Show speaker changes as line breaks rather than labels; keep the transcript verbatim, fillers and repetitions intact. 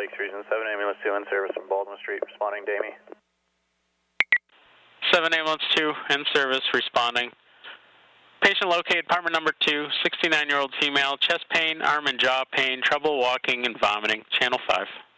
Lake Region seven Ambulance two in service from Baldwin Street, responding to Amy.
seven Ambulance two in service, responding. Patient located, apartment number two, sixty-nine-year-old female, chest pain, arm and jaw pain, trouble walking and vomiting, channel five.